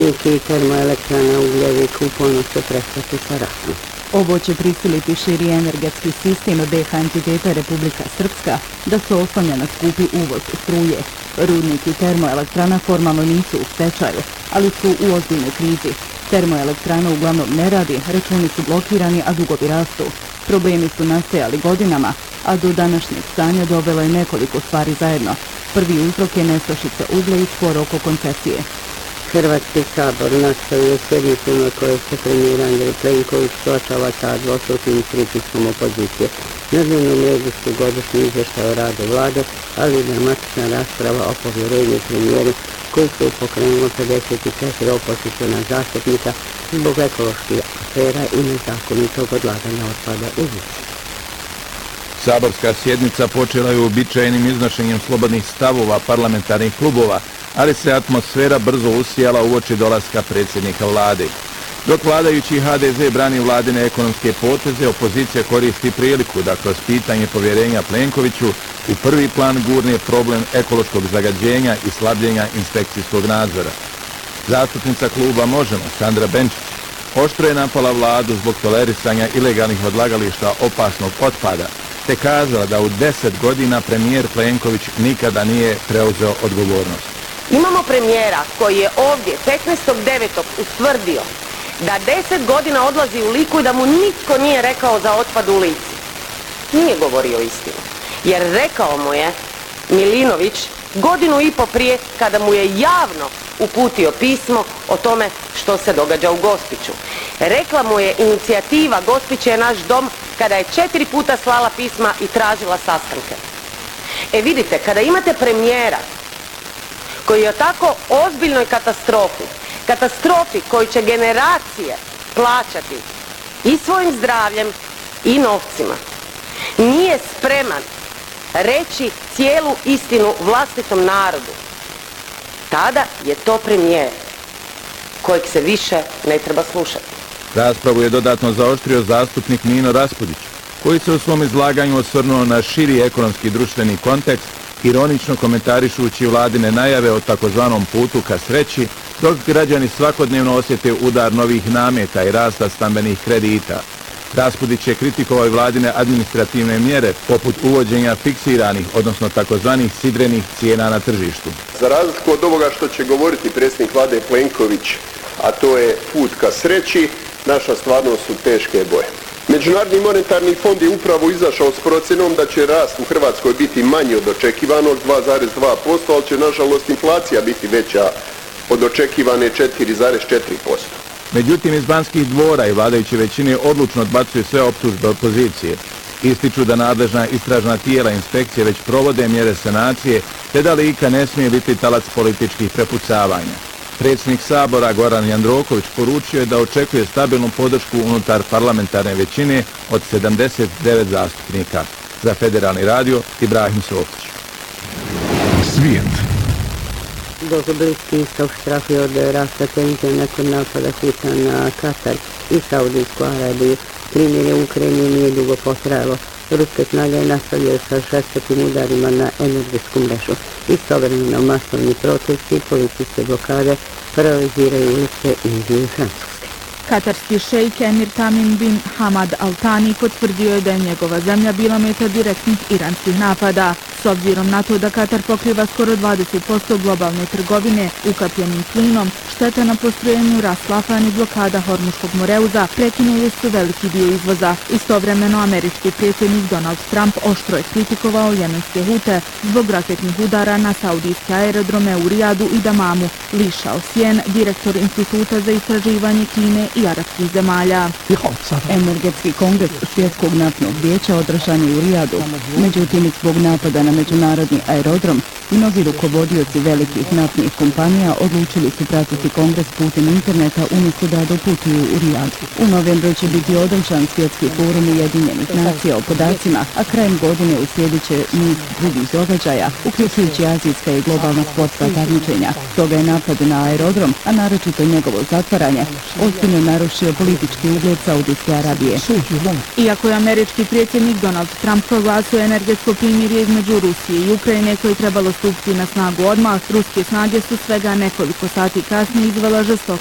Neki termoelektrana Ugljevik u ponoć će prestati sa radom. Ovo će prisiliti širi energetski sistem BiH entiteta Republika Srpska da se oslanja na skupi uvoz struje. Rudnik i termoelektrana formalno nisu u stečaju, ali su u ozbiljnoj krizi. Termoelektrana uglavnom ne radi, računi su blokirani, a dugovi rastu. Problemi su nastajali godinama, a do današnjeg stanja dovelo je nekoliko stvari zajedno. Prvi uzrok je nestašica uglja i spor oko koncesije. Hrvatski sabor nastavio sjednicu na kojoj se premijer Andrej Plenković suočava sa dvostrukim pritiskom opozicije. Na dnevnom redu su godišnji izvještaj o radu vlade, ali i dramatična rasprava o povjerenju premijeru koju su pokrenulo 54 opoziciona zastupnika zbog ekoloških afera i nezakonitog odlaganja otpada u Vučiću. Saborska sjednica počela je uobičajenim iznošenjem slobodnih stavova parlamentarnih klubova, ali se atmosfera brzo usijala uoči dolaska predsjednika vlade. Dok vladajući HDZ brani vladine ekonomske poteze, opozicija koristi priliku da kroz pitanje povjerenja Plenkoviću u prvi plan gurne problem ekološkog zagađenja i slabljenja inspekcijskog nadzora. Zastupnica kluba Možemo, Sandra Benčić, oštro je napala vladu zbog tolerisanja ilegalnih odlagališta opasnog otpada, te kazala da u 10 godina premijer Plenković nikada nije preuzeo odgovornost. Imamo premijera koji je ovdje 15.9. ustvrdio da 10 godina odlazi u Liku i da mu nitko nije rekao za otpad u Lici. Nije govorio istinu, jer rekao mu je Milinović 1,5 godinu prije kada mu je javno uputio pismo o tome što se događa u Gospiću. Rekla mu je inicijativa Gospić je naš dom kada je 4 puta slala pisma i tražila sastanke. Vidite, kada imate premijera koji je o tako ozbiljnoj katastrofi koju će generacije plaćati i svojim zdravljem i novcima, nije spreman reći cijelu istinu vlastitom narodu, tada je to premijer kojeg se više ne treba slušati. Raspravu je dodatno zaoštrio zastupnik Nino Raspudić, koji se u svom izlaganju osvrnuo na širi ekonomski društveni kontekst, ironično komentarišući vladine najave o takozvanom putu ka sreći, dok građani svakodnevno osjete udar novih nameta i rasta stambenih kredita. Raspudić je kritikovao i vladine administrativne mjere, poput uvođenja fiksiranih, odnosno takozvanih sidrenih cijena na tržištu. Za razliku od ovoga što će govoriti predsjednik vlade Plenković, a to je put ka sreći, naša stvarnost su teške boje. Međunarodni monetarni fond je upravo izašao s procjenom da će rast u Hrvatskoj biti manji od očekivanog 2,2%, ali će nažalost inflacija biti veća od očekivane 4,4%. Međutim, iz Banskih dvora i vladajuće većine odlučno odbacuju sve optužbe opozicije. Ističu da nadležna istražna tijela inspekcije već provode mjere sanacije, te da Lika ne smije biti talac političkih prepucavanja. Predsjednik Sabora Goran Jandroković poručio je da očekuje stabilnu podršku unutar parlamentarne većine od 79 zastupnika. Za Federalni radio, Ibrahim Sofić. Svijet. Dok Bliski istok strafi od rasta tenzija nakon napada Huta na Katar i Saudijsku Arabiju, primirje u Ukrajini nije dugo potrajalo. Ruske snage nastavljaju sa žestokim udarima na energetsku mrežu. Istovremeno masovni protesti i policijske blokade paraliziraju ulice Indije i Francuske. Katarski šejk Emir Tamim bin Hamad Al Thani potvrdio je da je njegova zemlja bila meta direktnih iranskih napada. S obzirom na to da Katar pokriva skoro 20% globalne trgovine ukapljenim plinom, šteta na postrojenju Ras Laffan i blokada Hormuškog moreuza prekinuli su veliki dio izvoza. Istovremeno američki predsjednik Donald Trump oštro je kritikovao jemenske Hute zbog raketnih udara na saudijske aerodrome u Rijadu i Damamu. Li Shaoxian, direktor Instituta za istraživanje Kine i arapskih zemalja. Energetski kongres Svjetskog naftnog vijeća održan je u Rijadu. Međutim, zbog napada na međunarodni aerodrom, mnogi rukovodioci velikih naftnih kompanija odlučili su pratiti kongres putem interneta umjesto da doputuju u Rijad. U novembru će biti održan Svjetski forum Ujedinjenih nacija o podacima, a krajem godine uslijedit će niz drugih događaja, uključujući azijska i globalna sportska takmičenja. Stoga je napad na aerodrom, a naročito njegovo zatvaranje, ozbiljno narušio politički ugled Saudijske Arabije. Iako je američki predsjednik Donald Trump proglasio energetsko primirje između Rusije i Ukrajine koje je trebalo stupiti na snagu odmah, ruske snage su svega nekoliko sati kasnije izvela žestok